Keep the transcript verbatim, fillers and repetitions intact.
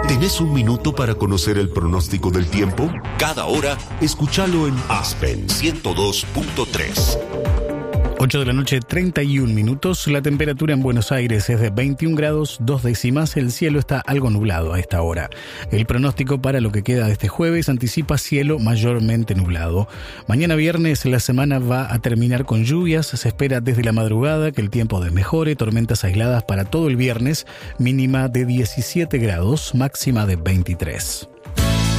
¿Tenés un minuto para conocer el pronóstico del tiempo? Cada hora, escúchalo en Aspen ciento dos punto tres. ocho de la noche, treinta y un minutos. La temperatura en Buenos Aires es de veintiún grados, dos décimas. El cielo está algo nublado a esta hora. El pronóstico para lo que queda de este jueves anticipa cielo mayormente nublado. Mañana viernes la semana va a terminar con lluvias. Se espera desde la madrugada que el tiempo desmejore. Tormentas aisladas para todo el viernes. Mínima de diecisiete grados, máxima de veintitrés.